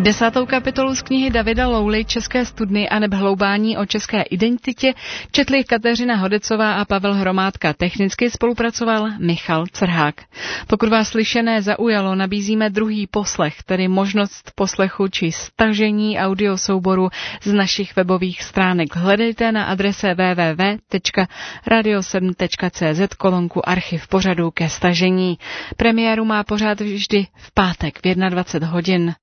10. kapitolu z knihy Davida Louly České studny a neb hloubání o české identitě četli Kateřina Hodecová a Pavel Hromádka. Technicky spolupracoval Michal Crhák. Pokud vás slyšené zaujalo, nabízíme druhý poslech, tedy možnost poslechu či stažení audiosouboru z našich webových stránek. Hledejte na adrese www.radio7.cz kolonku archiv pořadu ke stažení. Premiéru má pořád vždy v pátek v 21 hodin.